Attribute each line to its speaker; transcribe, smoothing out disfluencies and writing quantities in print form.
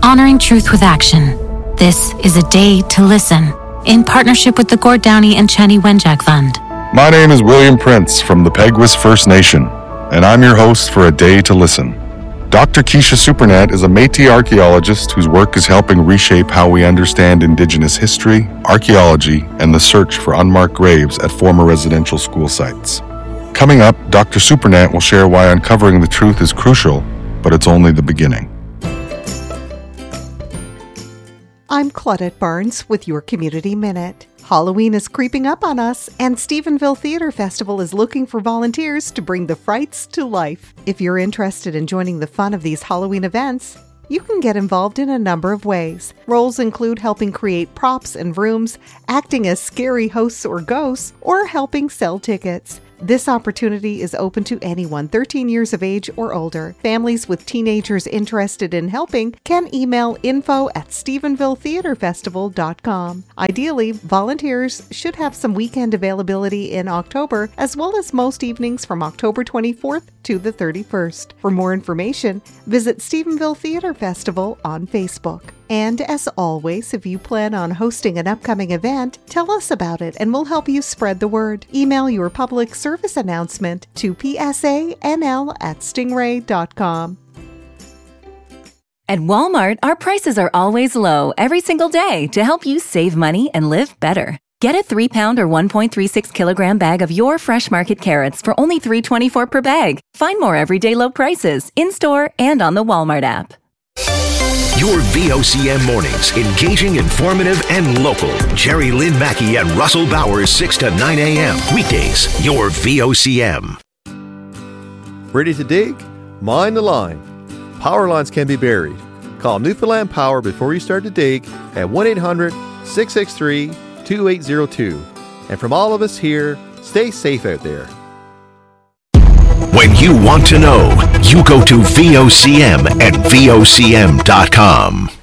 Speaker 1: honoring truth with action. This is A Day to Listen, in partnership with the Gord Downey and Cheney Wenjack Fund.
Speaker 2: My name is William Prince from the Peguis First Nation, and I'm your host for A Day to Listen. Dr. Keisha Supernet is a Métis archaeologist whose work is helping reshape how we understand Indigenous history, archaeology, and the search for unmarked graves at former residential school sites. Coming up, Dr. Supernet will share why uncovering the truth is crucial, but it's only the beginning.
Speaker 3: I'm Claudette Barnes with your Community Minute. Halloween is creeping up on us, and Stephenville Theatre Festival is looking for volunteers to bring the frights to life. If you're interested in joining the fun of these Halloween events, you can get involved in a number of ways. Roles include helping create props and rooms, acting as scary hosts or ghosts, or helping sell tickets. This opportunity is open to anyone 13 years of age or older. Families with teenagers interested in helping can email info@StephenvilleTheatreFestival.com. Ideally, volunteers should have some weekend availability in October, as well as most evenings from October 24th to the 31st. For more information, visit Stephenville Theatre Festival on Facebook. And as always, if you plan on hosting an upcoming event, tell us about it and we'll help you spread the word. Email your public service announcement to psanl@stingray.com.
Speaker 4: At Walmart, our prices are always low every single day to help you save money and live better. Get a 3-pound or 1.36 kilogram bag of your Fresh Market carrots for only $3.24 per bag. Find more everyday low prices in-store and on the Walmart app.
Speaker 5: Your VOCM mornings, engaging, informative, and local. Jerry Lynn Mackey and Russell Bowers, 6 to 9 a.m. Weekdays, your VOCM.
Speaker 6: Ready to dig? Mind the line. Power lines can be buried. Call Newfoundland Power before you start to dig at 1-800-663-2802. And from all of us here, stay safe out there.
Speaker 5: When you want to know, you go to VOCM and VOCM.com.